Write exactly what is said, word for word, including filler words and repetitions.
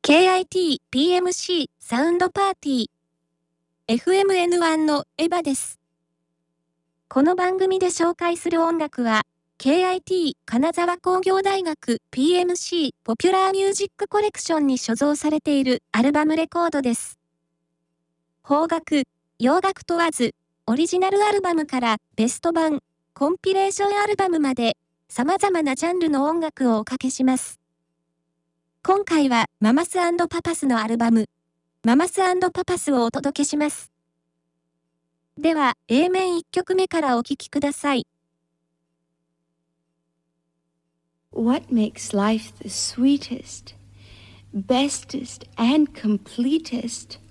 ケーアイティーピーエムシー サウンドパーティー エフエムエヌワン のエヴァです。この番組で紹介する音楽は ケーアイティー 金沢工業大学 ピーエムシー ポピュラーミュージックコレクションに所蔵されているアルバムレコードです。邦楽、洋楽問わず、オリジナルアルバムからベスト版、コンピレーションアルバムまで様々なジャンルの音楽をおかけします。今回はママス&パパスのアルバム、ママス&パパスをお届けします。では、A 面いっきょくめからお聴きください。 What makes life the sweetest, bestest, and completest